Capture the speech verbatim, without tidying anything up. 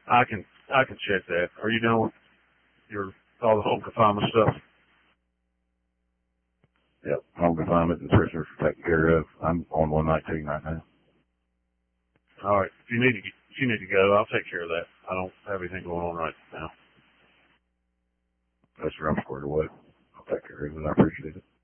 I can I can check that. Are you done with your all the home confinement stuff? Yep, home confinement and prisoners are taken care of. I'm on one nineteen right now. All right. If you need to if you need to go, I'll take care of that. I don't have anything going on right now. That's where I'm squared away. I'll take care of it. I appreciate it.